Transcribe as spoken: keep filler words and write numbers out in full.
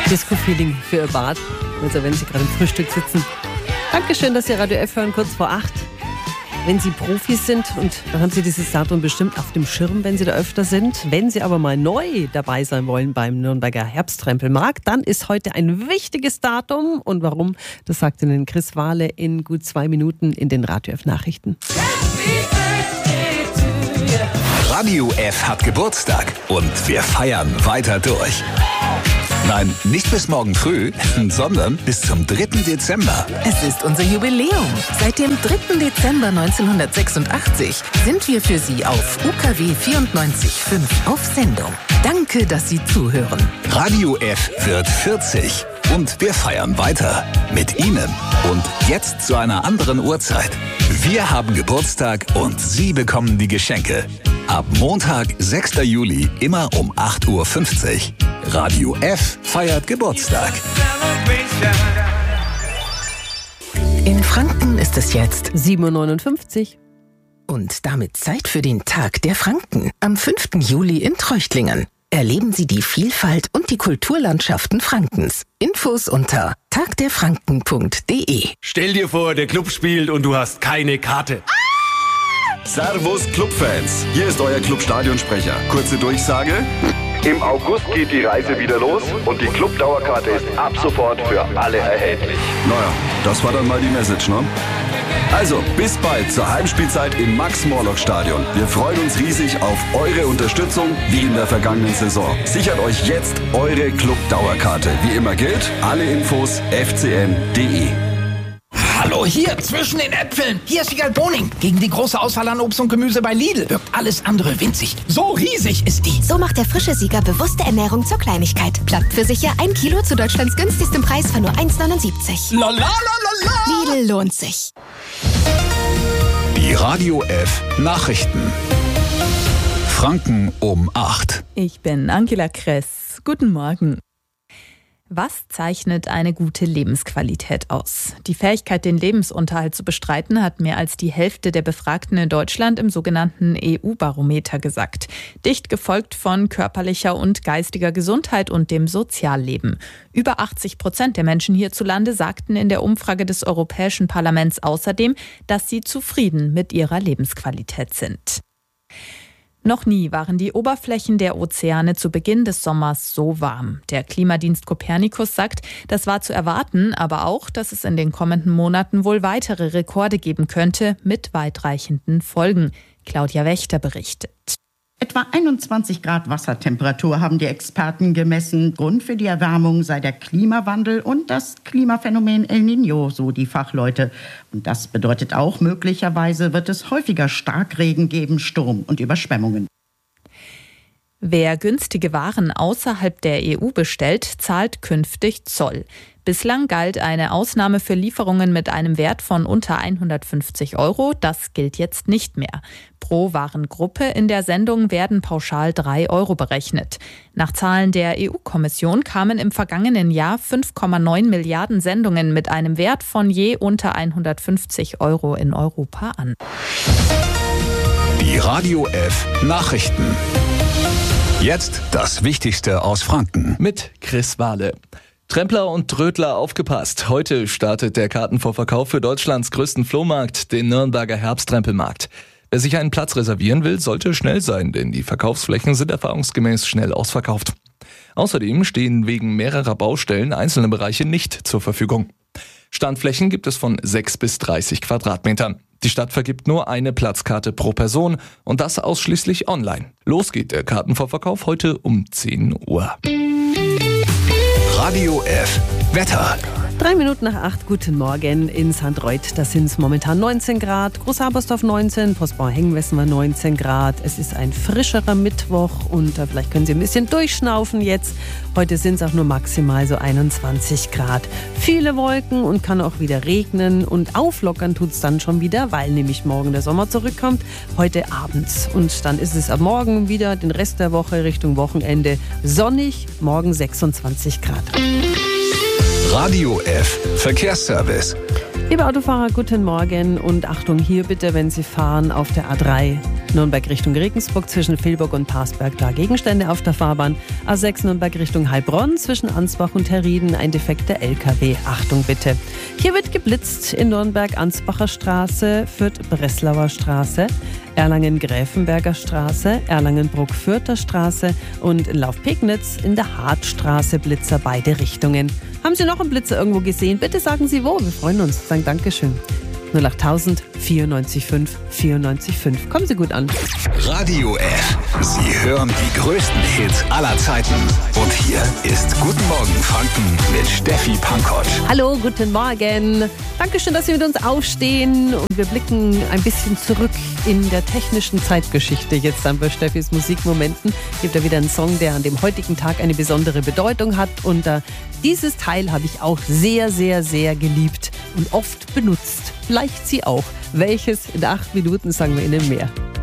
Disco-Feeling für Ihr Bad, also wenn Sie gerade im Frühstück sitzen. Dankeschön, dass Sie Radio F hören, kurz vor acht. Wenn Sie Profis sind, und dann haben Sie dieses Datum bestimmt auf dem Schirm, wenn Sie da öfter sind. Wenn Sie aber mal neu dabei sein wollen beim Nürnberger Herbsttrempelmarkt, dann ist heute ein wichtiges Datum. Und warum, das sagt Ihnen Chris Wahle in gut zwei Minuten in den Radio F Nachrichten. Radio F hat Geburtstag und wir feiern weiter durch. Nein, nicht bis morgen früh, sondern bis zum dritten Dezember. Es ist unser Jubiläum. Seit dem dritten Dezember neunzehnhundertsechsundachtzig sind wir für Sie auf U K W vierundneunzig Komma fünf auf Sendung. Danke, dass Sie zuhören. Radio F wird vierzig und wir feiern weiter mit Ihnen. Und jetzt zu einer anderen Uhrzeit. Wir haben Geburtstag und Sie bekommen die Geschenke. Ab Montag, sechster Juli, immer um acht Uhr fünfzig. Radio F feiert Geburtstag. In Franken ist es jetzt sieben Uhr neunundfünfzig. Und damit Zeit für den Tag der Franken am fünften Juli in Treuchtlingen. Erleben Sie die Vielfalt und die Kulturlandschaften Frankens. Infos unter tagderfranken punkt de. Stell dir vor, der Club spielt und du hast keine Karte. Servus Clubfans, hier ist euer Club-Stadionsprecher. Kurze Durchsage. Im August geht die Reise wieder los und die Club-Dauerkarte ist ab sofort für alle erhältlich. Naja, das war dann mal die Message, ne? Also, bis bald zur Heimspielzeit im Max-Morlock-Stadion. Wir freuen uns riesig auf eure Unterstützung wie in der vergangenen Saison. Sichert euch jetzt eure Club-Dauerkarte. Wie immer gilt, alle Infos f c n punkt de. Hallo, hier zwischen den Äpfeln. Hier ist Sigal Boning. Gegen die große Auswahl an Obst und Gemüse bei Lidl wirkt alles andere winzig. So riesig ist die. So macht der frische Sieger bewusste Ernährung zur Kleinigkeit. Plagt für sicher ein Kilo zu Deutschlands günstigstem Preis von nur eins neunundsiebzig. La la la la la. Lidl lohnt sich. Die Radio F Nachrichten. Franken um acht. Ich bin Angela Kress. Guten Morgen. Was zeichnet eine gute Lebensqualität aus? Die Fähigkeit, den Lebensunterhalt zu bestreiten, hat mehr als die Hälfte der Befragten in Deutschland im sogenannten E U-Barometer gesagt. Dicht gefolgt von körperlicher und geistiger Gesundheit und dem Sozialleben. Über achtzig Prozent der Menschen hierzulande sagten in der Umfrage des Europäischen Parlaments außerdem, dass sie zufrieden mit ihrer Lebensqualität sind. Noch nie waren die Oberflächen der Ozeane zu Beginn des Sommers so warm. Der Klimadienst Copernicus sagt, das war zu erwarten, aber auch, dass es in den kommenden Monaten wohl weitere Rekorde geben könnte mit weitreichenden Folgen. Claudia Wächter berichtet. Etwa einundzwanzig Grad Wassertemperatur haben die Experten gemessen. Grund für die Erwärmung sei der Klimawandel und das Klimaphänomen El Niño, so die Fachleute. Und das bedeutet auch, möglicherweise wird es häufiger Starkregen geben, Sturm und Überschwemmungen. Wer günstige Waren außerhalb der E U bestellt, zahlt künftig Zoll. Bislang galt eine Ausnahme für Lieferungen mit einem Wert von unter hundertfünfzig Euro. Das gilt jetzt nicht mehr. Pro Warengruppe in der Sendung werden pauschal drei Euro berechnet. Nach Zahlen der E U-Kommission kamen im vergangenen Jahr fünf Komma neun Milliarden Sendungen mit einem Wert von je unter hundertfünfzig Euro in Europa an. Die Radio F Nachrichten. Jetzt das Wichtigste aus Franken. Mit Chris Wahle. Trempler und Trödler aufgepasst. Heute startet der Kartenvorverkauf für Deutschlands größten Flohmarkt, den Nürnberger Herbsttrempelmarkt. Wer sich einen Platz reservieren will, sollte schnell sein, denn die Verkaufsflächen sind erfahrungsgemäß schnell ausverkauft. Außerdem stehen wegen mehrerer Baustellen einzelne Bereiche nicht zur Verfügung. Standflächen gibt es von sechs bis dreißig Quadratmetern. Die Stadt vergibt nur eine Platzkarte pro Person und das ausschließlich online. Los geht der Kartenvorverkauf heute um zehn Uhr. Radio F Wetter. Drei Minuten nach acht, guten Morgen in Sankt Reuth. Da sind es momentan neunzehn Grad, Großhabersdorf neunzehn, Postbau-Hengenwessen war neunzehn Grad. Es ist ein frischerer Mittwoch und äh, vielleicht können Sie ein bisschen durchschnaufen jetzt. Heute sind es auch nur maximal so einundzwanzig Grad. Viele Wolken und kann auch wieder regnen und auflockern tut es dann schon wieder, weil nämlich morgen der Sommer zurückkommt, heute abends. Und dann ist es ab morgen wieder den Rest der Woche Richtung Wochenende sonnig, morgen sechsundzwanzig Grad. Radio F Verkehrsservice. Liebe Autofahrer, guten Morgen und Achtung hier bitte, wenn Sie fahren auf der A drei Nürnberg Richtung Regensburg zwischen Vilburg und Parsberg, da Gegenstände auf der Fahrbahn. A sechs Nürnberg Richtung Heilbronn zwischen Ansbach und Herrieden ein defekter L K W. Achtung bitte. Hier wird geblitzt in Nürnberg Ansbacher Straße, Fürth-Breslauer Straße, Erlangen-Gräfenberger Straße, Erlangen-Bruck-Fürther Straße und in Lauf-Pegnitz in der Hartstraße Blitzer beide Richtungen. Haben Sie noch einen Blitzer irgendwo gesehen? Bitte sagen Sie wo. Wir freuen uns. Sagen Dankeschön. null acht tausend vierundneunzig fünf vierundneunzig fünf. Kommen Sie gut an. Radio F. Sie hören die größten Hits aller Zeiten. Und hier ist Guten Morgen Franken mit Steffi Pankoć. Hallo, guten Morgen. Dankeschön, dass Sie mit uns aufstehen. Und wir blicken ein bisschen zurück in der technischen Zeitgeschichte. Jetzt dann bei Steffis Musikmomenten. Gibt ja wieder einen Song, der an dem heutigen Tag eine besondere Bedeutung hat. Und äh, dieses Teil habe ich auch sehr, sehr, sehr geliebt und oft benutzt. Vielleicht Sie auch. Welches? In acht Minuten sagen wir Ihnen mehr.